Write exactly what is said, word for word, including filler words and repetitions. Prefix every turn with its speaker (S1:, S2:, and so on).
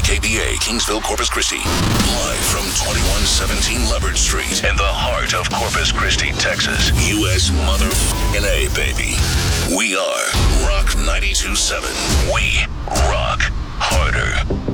S1: K B A, Kingsville, Corpus Christi. Live from twenty-one seventeen Leopard Street in the heart of Corpus Christi, Texas. U S motherfucking A, baby. We are Rock ninety-two point seven. We rock harder.